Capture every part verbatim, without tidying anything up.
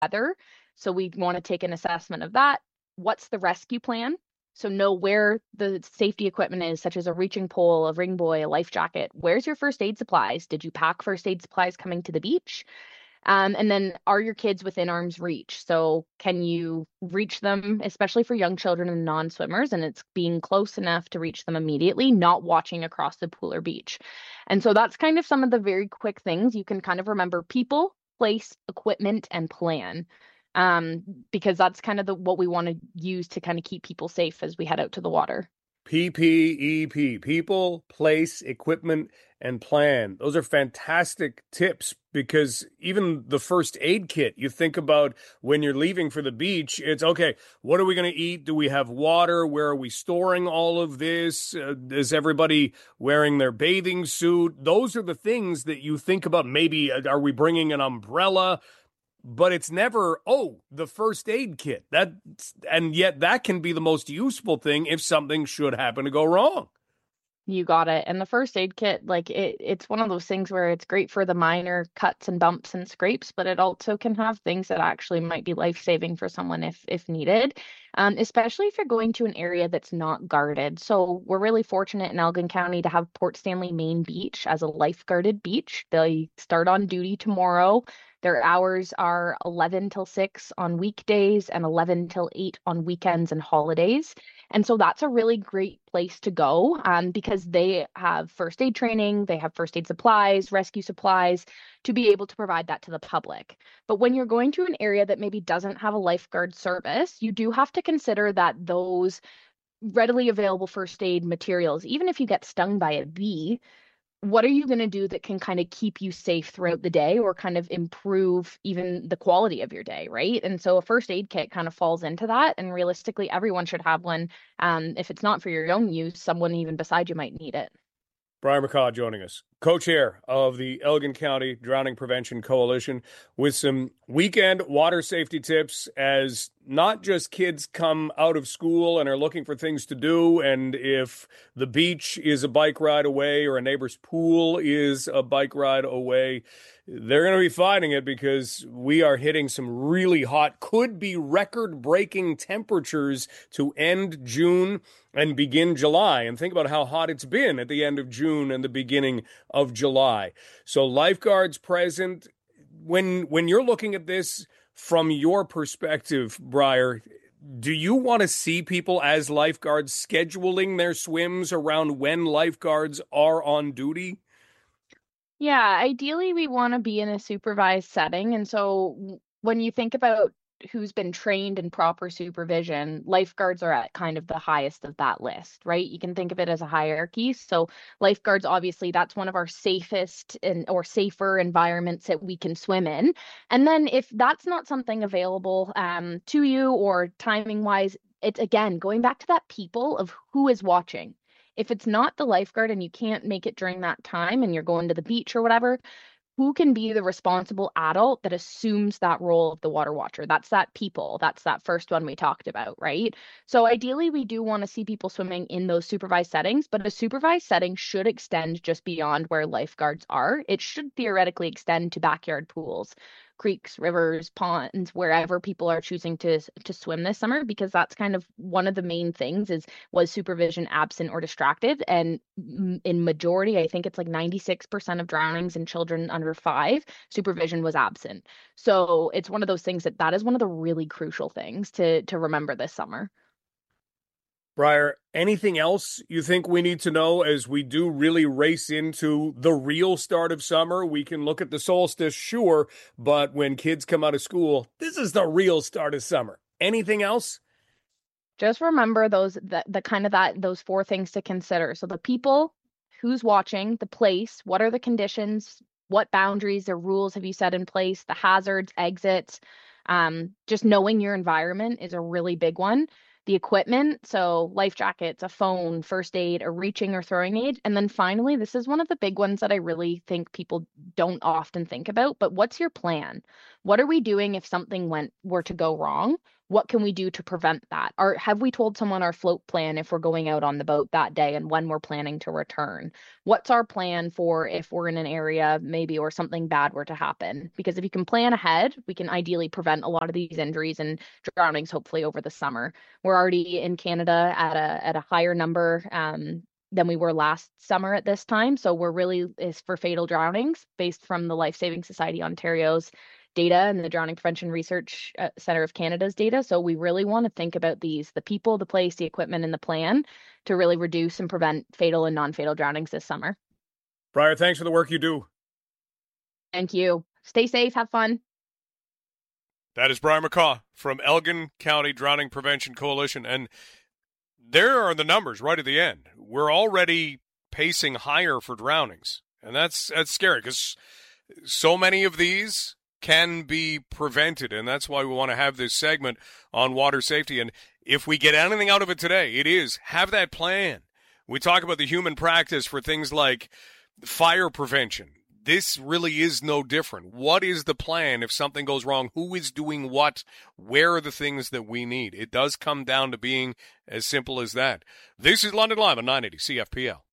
weather. So we want to take an assessment of that. What's the rescue plan? So know where the safety equipment is, such as a reaching pole, a ring buoy, a life jacket. Where's your first aid supplies? Did you pack first aid supplies coming to the beach? Um, and then are your kids within arm's reach? So can you reach them, especially for young children and non-swimmers, and it's being close enough to reach them immediately, not watching across the pool or beach. And so that's kind of some of the very quick things you can kind of remember: people, place, equipment, and plan. Um, because that's kind of the what we want to use to kind of keep people safe as we head out to the water. P P E P, people, place, equipment, and plan. Those are fantastic tips because even the first aid kit, you think about when you're leaving for the beach, it's okay, what are we going to eat? Do we have water? Where are we storing all of this? Uh, is everybody wearing their bathing suit? Those are the things that you think about. Maybe uh, are we bringing an umbrella? But it's never, oh, the first aid kit. That and yet that can be the most useful thing if something should happen to go wrong. You got it. And the first aid kit, like it, it's one of those things where it's great for the minor cuts and bumps and scrapes, but it also can have things that actually might be life-saving for someone if if needed, um, especially if you're going to an area that's not guarded. So we're really fortunate in Elgin County to have Port Stanley Main Beach as a life-guarded beach. They start on duty tomorrow. Their hours are eleven till six on weekdays and eleven till eight on weekends and holidays. And so that's a really great place to go, um, because they have first aid training, they have first aid supplies, rescue supplies to be able to provide that to the public. But when you're going to an area that maybe doesn't have a lifeguard service, you do have to consider that those readily available first aid materials, even if you get stung by a bee, what are you going to do that can kind of keep you safe throughout the day or kind of improve even the quality of your day, right? And so a first aid kit kind of falls into that. And realistically, everyone should have one. Um, if it's not for your own use, someone even beside you might need it. Brian McCaw joining us, co-chair of the Elgin County Drowning Prevention Coalition, with some weekend water safety tips as not just kids come out of school and are looking for things to do, and if the beach is a bike ride away or a neighbor's pool is a bike ride away, they're going to be finding it because we are hitting some really hot, could be record-breaking temperatures to end June and begin July. And think about how hot it's been at the end of June and the beginning of July. So lifeguards present. When when you're looking at this from your perspective, Briar, do you want to see people as lifeguards scheduling their swims around when lifeguards are on duty? Yeah, ideally we want to be in a supervised setting. And so w- when you think about who's been trained in proper supervision, lifeguards are at kind of the highest of that list, right? You can think of it as a hierarchy. So lifeguards, obviously, that's one of our safest and or safer environments that we can swim in. And then if that's not something available um, to you or timing wise, it's again going back to that people of who is watching. If it's not the lifeguard and you can't make it during that time and you're going to the beach or whatever, who can be the responsible adult that assumes that role of the water watcher? That's that people. That's that first one we talked about, right? So ideally, we do want to see people swimming in those supervised settings, but a supervised setting should extend just beyond where lifeguards are. It should theoretically extend to backyard pools, creeks, rivers, ponds, wherever people are choosing to to swim this summer, because that's kind of one of the main things is was supervision absent or distracted. And in majority, I think it's like ninety-six percent of drownings in children under five, supervision was absent. So it's one of those things that that is one of the really crucial things to to remember this summer. Briar, anything else you think we need to know as we do really race into the real start of summer? We can look at the solstice, sure, but when kids come out of school, this is the real start of summer. Anything else? Just remember those the, the kind of that those four things to consider. So the people, who's watching, the place, what are the conditions, what boundaries or rules have you set in place, the hazards, exits, um, just knowing your environment is a really big one. The equipment, so life jackets, a phone, first aid, a reaching or throwing aid. And then finally, this is one of the big ones that I really think people don't often think about, but what's your plan? What are we doing if something went were to go wrong? what can we do to prevent that? Or have we told someone our float plan if we're going out on the boat that day and when we're planning to return? What's our plan for if we're in an area maybe or something bad were to happen? Because if you can plan ahead, we can ideally prevent a lot of these injuries and drownings hopefully over the summer. We're already in Canada at a at a higher number um, than we were last summer at this time. So we're really is for fatal drownings based from the Life Saving Society Ontario's data and the Drowning Prevention Research Center of Canada's data. So we really want to think about these, the people, the place, the equipment, and the plan to really reduce and prevent fatal and non-fatal drownings this summer. Briar, thanks for the work you do. Thank you. Stay safe. Have fun. That is Briar McCaw from Elgin County Drowning Prevention Coalition. And there are the numbers right at the end. We're already pacing higher for drownings. And that's, that's scary because so many of these can be prevented, and that's why we want to have this segment on water safety. And if we get anything out of it today, it is have that plan. We talk about the human practice for things like fire prevention. This really is no different. What is the plan if something goes wrong? Who is doing what? Where are the things that we need? It does come down to being as simple as that. This is London Live on nine eighty C F P L.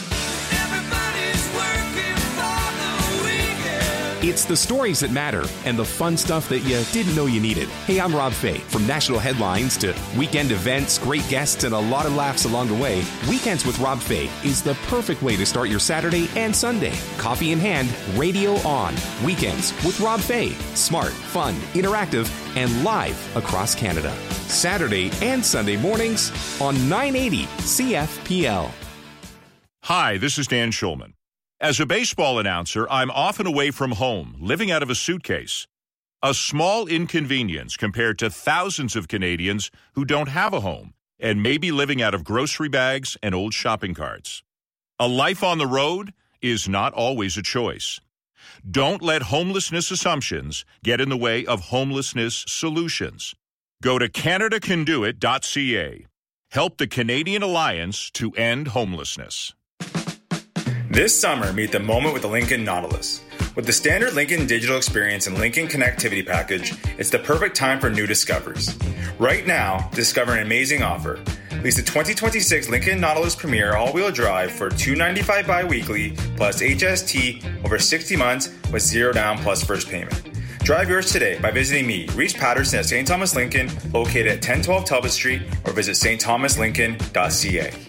It's the stories that matter and the fun stuff that you didn't know you needed. Hey, I'm Rob Fay. From national headlines to weekend events, great guests, and a lot of laughs along the way, Weekends with Rob Fay is the perfect way to start your Saturday and Sunday. Coffee in hand, radio on. Weekends with Rob Fay. Smart, fun, interactive, and live across Canada. Saturday and Sunday mornings on nine eighty C F P L. Hi, this is Dan Schulman. As a baseball announcer, I'm often away from home, living out of a suitcase. A small inconvenience compared to thousands of Canadians who don't have a home and may be living out of grocery bags and old shopping carts. A life on the road is not always a choice. Don't let homelessness assumptions get in the way of homelessness solutions. Go to canada can do it dot c a. Help the Canadian Alliance to End Homelessness. This summer, meet the moment with the Lincoln Nautilus. With the standard Lincoln Digital Experience and Lincoln Connectivity Package, it's the perfect time for new discoveries. Right now, discover an amazing offer. Lease the twenty twenty-six Lincoln Nautilus Premier all-wheel drive for two hundred ninety-five dollars bi-weekly plus H S T over sixty months with zero down plus first payment. Drive yours today by visiting me, Reese Patterson at Saint Thomas Lincoln, located at ten twelve Talbot Street, or visit s t thomas lincoln dot c a.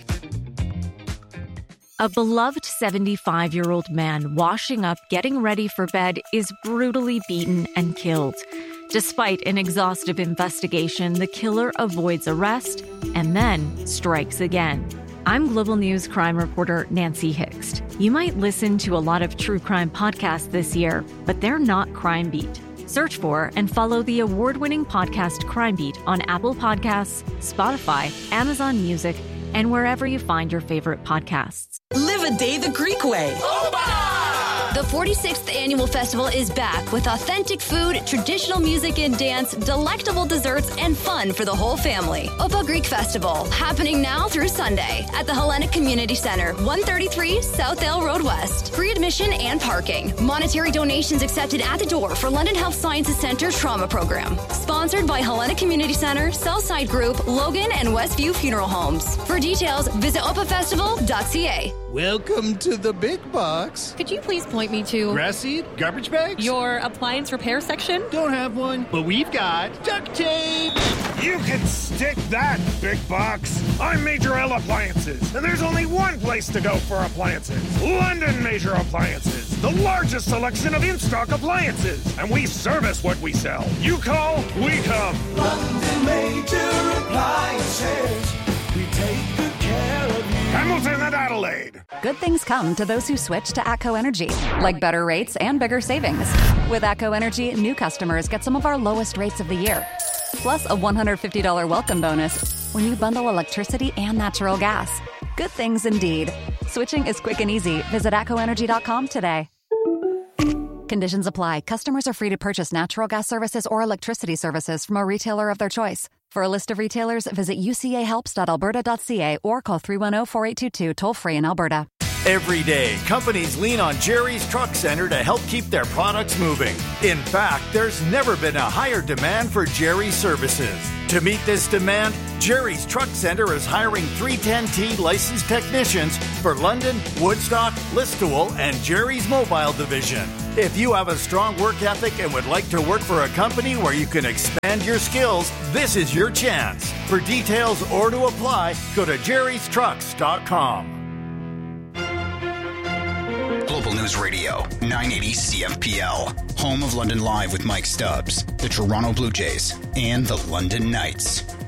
A beloved seventy-five-year-old man washing up, getting ready for bed, is brutally beaten and killed. Despite an exhaustive investigation, the killer avoids arrest and then strikes again. I'm Global News crime reporter Nancy Hixt. You might listen to a lot of true crime podcasts this year, but they're not Crime Beat. Search for and follow the award-winning podcast Crime Beat on Apple Podcasts, Spotify, Amazon Music, and wherever you find your favorite podcasts. Live a day the Greek way. The forty-sixth Annual Festival is back with authentic food, traditional music and dance, delectable desserts, and fun for the whole family. Opa Greek Festival, happening now through Sunday at the Hellenic Community Center, one thirty-three South Ale Road West. Free admission and parking. Monetary donations accepted at the door for London Health Sciences Center Trauma Program. Sponsored by Hellenic Community Center, Southside Group, Logan, and Westview Funeral Homes. For details, visit opa festival dot c a. Welcome to the big box. Could you please point me to grass seed, garbage bags, your appliance repair section? Don't have one, but we've got duct tape. You can stick that, big box. I'm Major L Appliances, and there's only one place to go for appliances. London Major Appliances, the largest selection of in-stock appliances, and we service what we sell. You call, we come. London Major Appliances, we take good care of you. Hamilton and Adelaide. Good things come to those who switch to ATCO Energy, like better rates and bigger savings. With ATCO Energy, new customers get some of our lowest rates of the year, plus a one hundred fifty dollars welcome bonus when you bundle electricity and natural gas. Good things indeed. Switching is quick and easy. Visit atco energy dot com today. Conditions apply. Customers are free to purchase natural gas services or electricity services from a retailer of their choice. For a list of retailers, visit u c a helps dot alberta dot c a or call three one zero, four eight two two toll free in Alberta. Every day, companies lean on Jerry's Truck Center to help keep their products moving. In fact, there's never been a higher demand for Jerry's services. To meet this demand, Jerry's Truck Center is hiring three ten T licensed technicians for London, Woodstock, Listowel, and Jerry's Mobile Division. If you have a strong work ethic and would like to work for a company where you can expand your skills, this is your chance. For details or to apply, go to jerrys trucks dot com. Global News Radio, nine eighty C F P L, home of London Live with Mike Stubbs, the Toronto Blue Jays, and the London Knights.